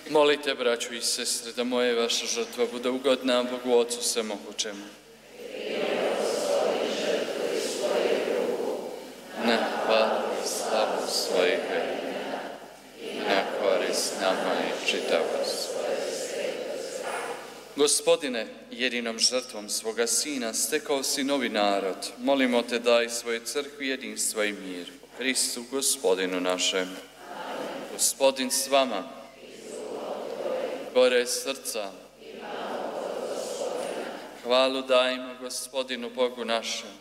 Molite, braćo i sestre, da moja i vaša žrtva bude ugodna Bogu Ocu Svemogućemu. Na hvalu i slavu svojih velina i na korist nama i čitavost. Gospodine, jedinom žrtvom svoga Sina stekao si novi narod. Molimo te, daj svojoj crkvi jedinstva i mir. U Kristu, Gospodinu našem. Gospodin s vama. Gore srca. Hvalu dajmo Gospodinu Bogu našem.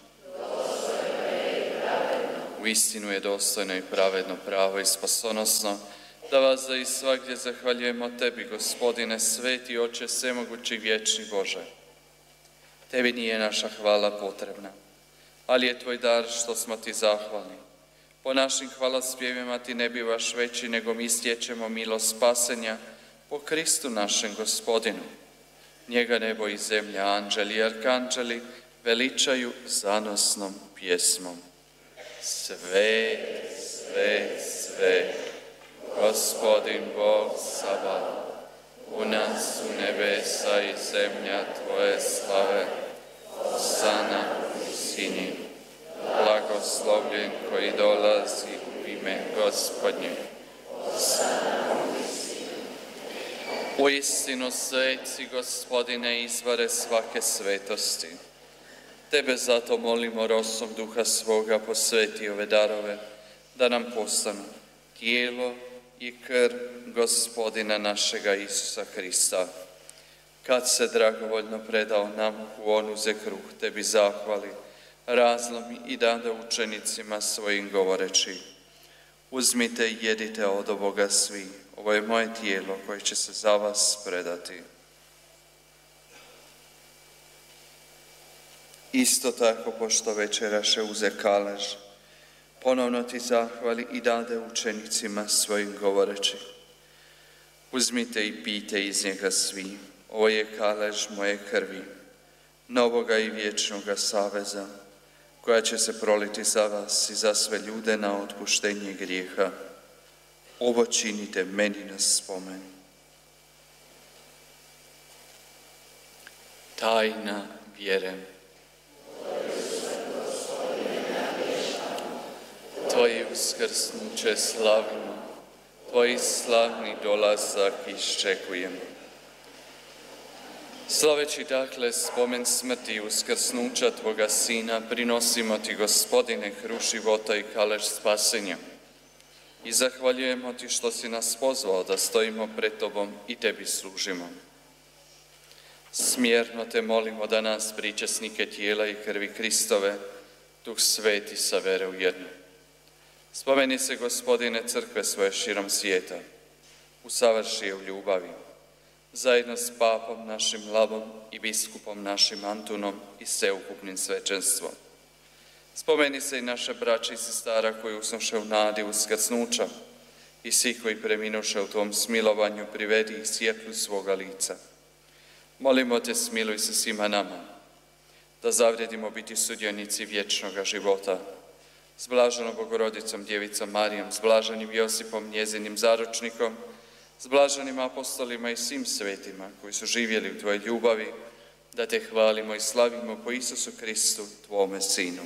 Uistinu je dostojno i pravedno, pravo i spasonosno da vas da i svagdje zahvaljujemo tebi, Gospodine, sveti Oče, svemogući vječni Bože. Tebi nije naša hvala potrebna, ali je tvoj dar što smo ti zahvalni. Po našim hvalospjevima ti ne bivaš veći, nego mi stječemo milost spasenja po Kristu našem Gospodinu. Njega nebo i zemlja, anđeli i arkanđeli veličaju zanosnom pjesmom. Svet, svet, svet, Gospodin Bog Sabaoth, puna su nebesa i zemlja tvoje slave. Hosana u visini, blagoslovljen koji dolazi u ime Gospodnje. Uistinu svet si, Gospodine, izvore svake svetosti. Tebe zato molimo rosom duha svoga, posveti ove darove, da nam postanu tijelo i krv Gospodina našega Isusa Krista. Kad se dragovoljno predao nam, on uze kruh, tebi zahvali, razlomi i dade učenicima svojim govoreći: uzmite i jedite od ovoga svi, ovo je moje tijelo koje će se za vas predati. Isto tako, pošto večeraše, uze kalež, ponovno ti zahvali i dade učenicima svojim govoreći: uzmite i pijte iz njega svi, ovo je kalež moje krvi, novoga i vječnoga saveza, koja će se proliti za vas i za sve ljude na otpuštenje grijeha. Ovo činite meni na spomen. Tajna vjere. Tvoje uskrsnuće slavimo, Tvoj slavni dolazak iščekujem. Slaveći dakle spomen smrti i uskrsnuća Tvoga Sina, prinosimo Ti, Gospodine, kruh života i kalež spasenja. I zahvaljujemo Ti što si nas pozvao da stojimo pred Tobom i Tebi služimo. Smjerno Te molimo da nas, pričasnike tijela i krvi Kristove, Duh Sveti savere u jedno. Spomeni se, Gospodine, crkve svoje širom svijeta, usavrši je u ljubavi, zajedno s papom našim Labom i biskupom našim Antunom i sveukupnim svećenstvom. Spomeni se i naše braće i sestara koji usnoše u nadi uskrsnuća i svi koji preminuše u Tvom smilovanju, privedi ih svjetlu svoga lica. Molimo Te, smiluj se svima nama, da zavrijedimo biti sudionici vječnoga života, s blaženom Bogorodicom Djevicom Marijom, s blaženim Josipom, njezinim zaručnikom, s blaženim apostolima i svim svetima koji su živjeli u Tvojoj ljubavi, da Te hvalimo i slavimo po Isusu Kristu, Tvome Sinu.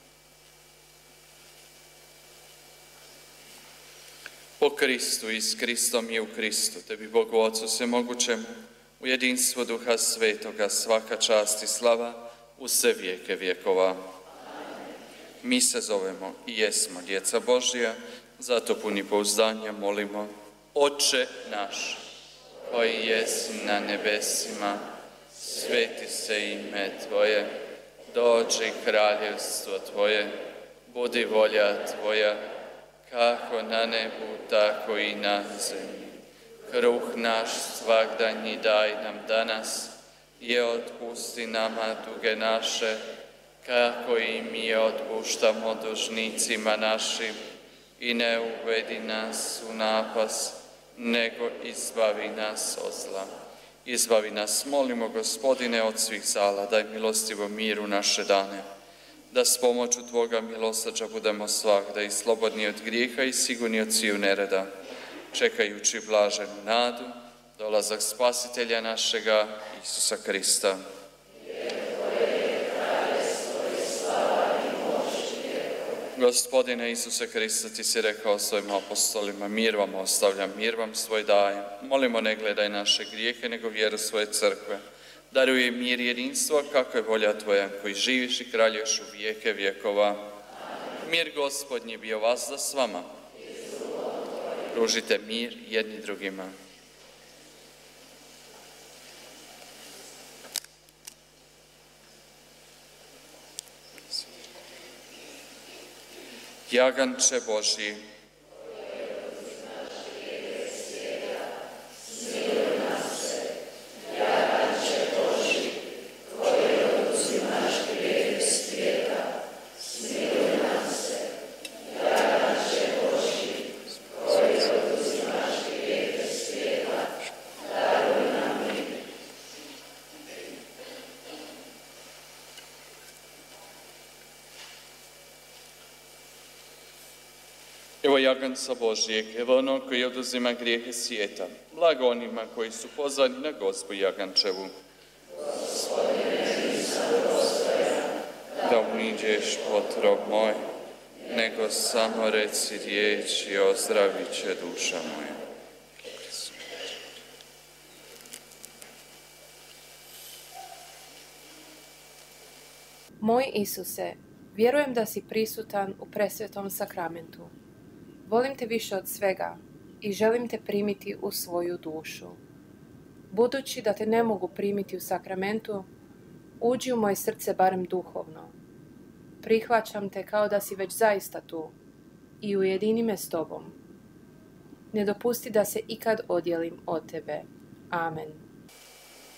Po Kristu i s Kristom i u Kristu, Tebi, Bogu Ocu Svemogućemu, u jedinstvu Duha Svetoga, svaka čast i slava u sve vijeke vjekova. Mi se zovemo i jesmo djeca Božja, zato puni pouzdanja molimo: Oče naš, koji jesi na nebesima, sveti se ime Tvoje, dođi kraljevstvo Tvoje, budi volja Tvoja, kako na nebu, tako i na zemlji. Kruh naš svagdanji daj nam danas i otpusti nama duge naše, kako i mi otpuštamo dužnicima našim, i ne uvedi nas u napas, nego izbavi nas od zla. Izbavi nas, molimo, Gospodine, od svih zala, daj milostivo miru naše dane, da s pomoću Tvoga milosrđa budemo svagda i slobodni od grijeha i sigurni od sviju nereda, čekajući blaženu nadu dolazak Spasitelja našega, Isusa Krista. Gospodine Isuse Kriste, ti si rekao svojim apostolima, mir vam ostavljam, mir vam svoj dajem. Molimo, ne gledaj naše grijehe, nego vjeru svoje crkve. Daruj im mir i jedinstvo, kako je volja tvoja, koji živiš i kraljuješ u vijeke vjekova. Mir Gospodnji bio vas s vama. Pružite mir jedni drugima. Jaganče Božji, evo jaganca Božijeg, evo ono koji oduzima grijehe svijeta. Blago onima koji su pozvani na Gospu Jagančevu. Da uniđeš potrov moj, nego samo reci riječ i ozdravit će duša moja. Moj Isuse, vjerujem da si prisutan u presvetom sakramentu. Volim te više od svega i želim te primiti u svoju dušu. Budući da te ne mogu primiti u sakramentu, uđi u moje srce barem duhovno. Prihvaćam te kao da si već zaista tu i ujedini me s tobom. Ne dopusti da se ikad odjelim od tebe. Amen.